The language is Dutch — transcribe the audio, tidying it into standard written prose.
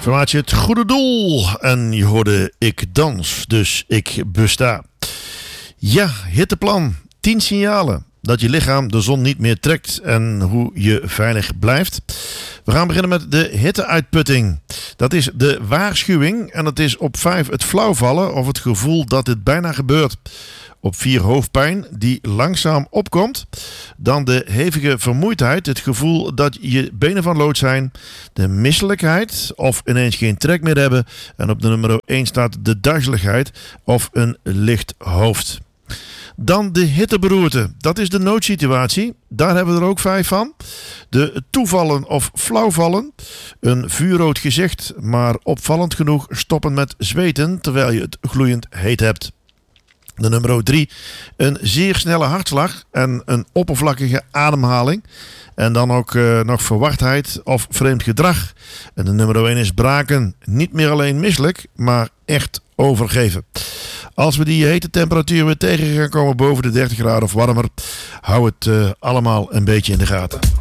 Formaatje Het Goede Doel. En je hoorde Ik Dans, dus ik besta. Ja, hitteplan. 10 signalen dat je lichaam de zon niet meer trekt en hoe je veilig blijft. We gaan beginnen met de hitteuitputting. Dat is de waarschuwing en dat is op 5 het flauwvallen of het gevoel dat dit bijna gebeurt. Op 4 hoofdpijn die langzaam opkomt. Dan de hevige vermoeidheid, het gevoel dat je benen van lood zijn. De misselijkheid of ineens geen trek meer hebben. En op de nummer 1 staat de duizeligheid of een licht hoofd. Dan de hitteberoerte. Dat is de noodsituatie. Daar hebben we er ook 5 van. De toevallen of flauwvallen. Een vuurrood gezicht, maar opvallend genoeg stoppen met zweten terwijl je het gloeiend heet hebt. De nummer 3, een zeer snelle hartslag en een oppervlakkige ademhaling. En dan ook nog verwardheid of vreemd gedrag. En de nummer 1 is braken. Niet meer alleen misselijk, maar echt overgeven. Als we die hete temperatuur weer tegen gaan komen boven de 30 graden of warmer, hou het allemaal een beetje in de gaten.